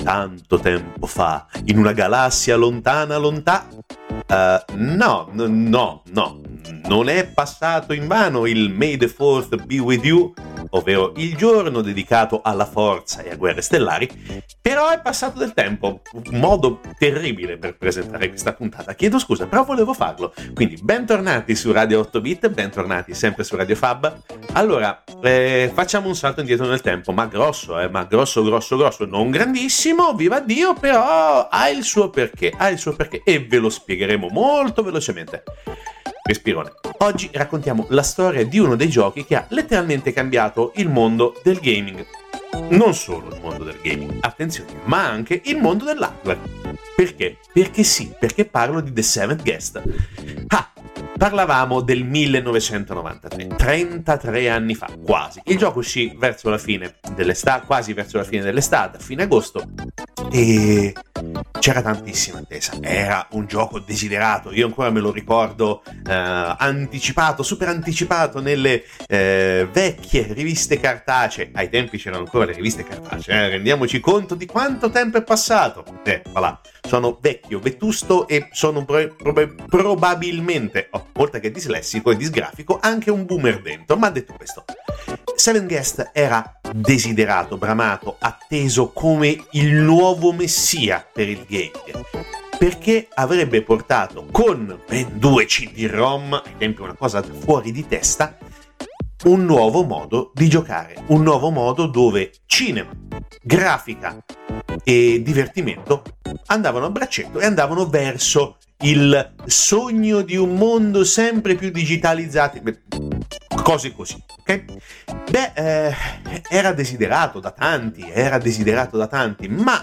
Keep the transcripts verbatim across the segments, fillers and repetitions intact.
tanto tempo fa, in una galassia lontana lontana. Uh, no, n- no, no, non è passato invano il May the fourth be with you, ovvero il giorno dedicato alla forza e a guerre stellari, però è passato del tempo, un modo terribile per presentare questa puntata, chiedo scusa, però volevo farlo. Quindi bentornati su Radio otto bit, bentornati sempre su Radio Fab. Allora, eh, facciamo un salto indietro nel tempo, ma grosso, eh, ma grosso, grosso, grosso, non grandissimo, viva Dio, però ha il suo perché, ha il suo perché e ve lo spiegheremo molto velocemente. Respirone. Oggi raccontiamo la storia di uno dei giochi che ha letteralmente cambiato il mondo del gaming. Non solo il mondo del gaming, attenzione, ma anche il mondo dell'hardware. Perché? Perché sì, perché parlo di The Seventh Guest. Ah, parlavamo del millenovecentonovantatré, trentatré anni fa, quasi. Il gioco uscì verso la fine dell'estate, quasi verso la fine dell'estate, a fine agosto, e c'era tantissima attesa. Era un gioco desiderato, io ancora me lo ricordo eh, anticipato, super anticipato nelle eh, vecchie riviste cartacee. Ai tempi c'erano ancora le riviste cartacee, eh? Rendiamoci conto di quanto tempo è passato. Eh, voilà. Sono vecchio, vetusto e sono pro- pro- probabilmente, oh, oltre che dislessico e disgrafico, anche un boomer dentro. Ma detto questo, Seven Guest era desiderato, bramato, atteso come il nuovo messia per il gaming, perché avrebbe portato con ben due C D-ROM, ai tempi una cosa fuori di testa, un nuovo modo di giocare, un nuovo modo dove cinema, grafica e divertimento andavano a braccetto e andavano verso il sogno di un mondo sempre più digitalizzato, cose così, ok? Beh, eh, era desiderato da tanti, era desiderato da tanti, ma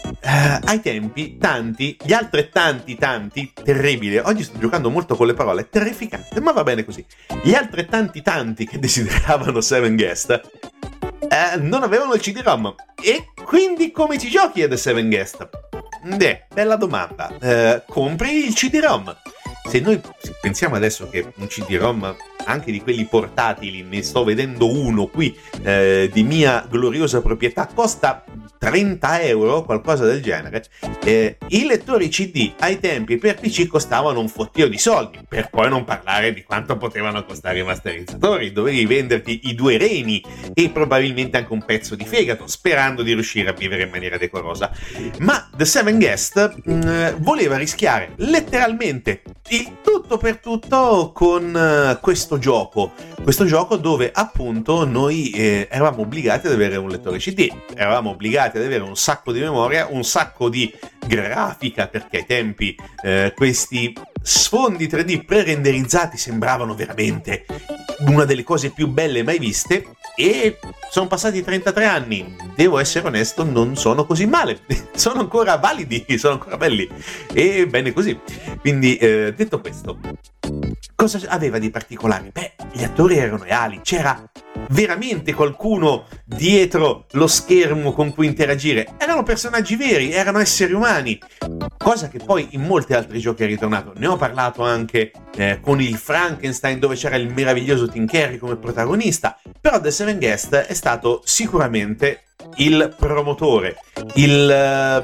eh, ai tempi tanti, gli altrettanti tanti, terribile, oggi sto giocando molto con le parole, terrificante, ma va bene così, gli altrettanti tanti che desideravano Seven Guest eh, non avevano il C D-ROM, e quindi come ci giochi a The Seven Guest? Beh, bella domanda. Eh, compri il C D-ROM. Se noi pensiamo adesso che un C D-ROM, anche di quelli portatili, ne sto vedendo uno qui eh, di mia gloriosa proprietà, costa trenta euro, qualcosa del genere. Eh, I lettori C D ai tempi per P C costavano un fottio di soldi, per poi non parlare di quanto potevano costare i masterizzatori. Dovevi venderti i due reni e probabilmente anche un pezzo di fegato, sperando di riuscire a vivere in maniera decorosa. Ma The Seven Guest mh, voleva rischiare letteralmente il tutto per tutto con uh, questo gioco, questo gioco dove appunto noi eh, eravamo obbligati ad avere un lettore C D, eravamo obbligati ad avere un sacco di memoria, un sacco di grafica, perché ai tempi eh, questi sfondi tre D pre-renderizzati sembravano veramente una delle cose più belle mai viste. E sono passati trentatré anni, devo essere onesto, non sono così male, sono ancora validi, sono ancora belli, e bene così. Quindi eh, detto questo, cosa aveva di particolare? Beh, gli attori erano reali, c'era veramente qualcuno dietro lo schermo con cui interagire, erano personaggi veri, erano esseri umani, cosa che poi in molti altri giochi è ritornato. Ne ho parlato anche eh, con il Frankenstein, dove c'era il meraviglioso Tim Curry come protagonista, però The Seven Guest è stato sicuramente il promotore, il,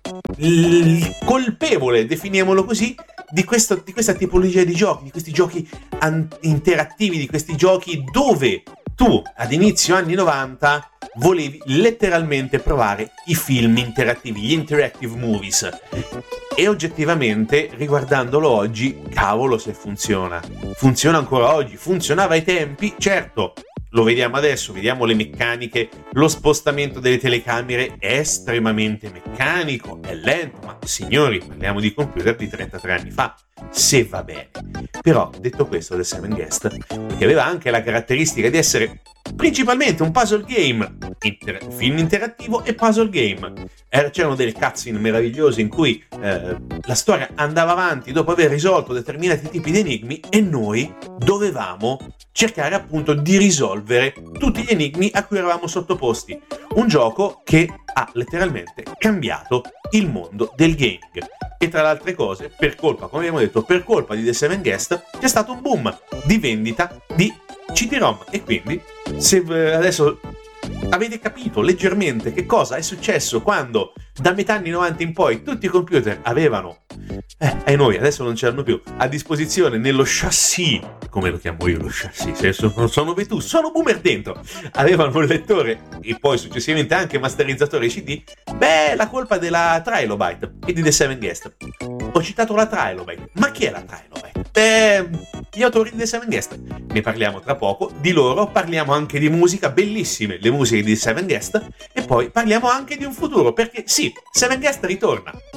il colpevole, definiamolo così, di, questo, di questa tipologia di giochi, di questi giochi an- interattivi, di questi giochi dove tu ad inizio anni novanta volevi letteralmente provare i film interattivi, gli interactive movies, e oggettivamente riguardandolo oggi, cavolo se funziona, funziona ancora oggi, funzionava ai tempi, certo. Lo vediamo adesso, vediamo le meccaniche, lo spostamento delle telecamere è estremamente meccanico, è lento, ma signori, parliamo di computer di trentatré anni fa, se va bene. Però, detto questo, The Seven Guest, che aveva anche la caratteristica di essere principalmente un puzzle game, inter- film interattivo e puzzle game. Er- c'erano delle cutscene meravigliose in cui eh, la storia andava avanti dopo aver risolto determinati tipi di enigmi e noi dovevamo cercare appunto di risolvere tutti gli enigmi a cui eravamo sottoposti. Un gioco che ha letteralmente cambiato il mondo del gaming. E tra le altre cose, per colpa, come abbiamo detto, per colpa di The Seven Guest, c'è stato un boom di vendita di C D-ROM. E quindi, se adesso avete capito leggermente che cosa è successo quando da metà anni novanta in poi tutti i computer avevano, eh, e noi adesso non c'erano più, a disposizione nello chassis, come lo chiamo io lo chassis, se sono, sono vetusto, sono boomer dentro, avevano un lettore e poi successivamente anche masterizzatore C D. Beh, la colpa della Trilobite e di The Seven Guest. Ho citato la Trilobite, ma chi è la Trilobite? Beh, gli autori di The Seven Guest. Ne parliamo tra poco, di loro parliamo anche di musica, bellissime le musiche di Seven Guest, e poi parliamo anche di un futuro, perché sì, Seven Guest ritorna.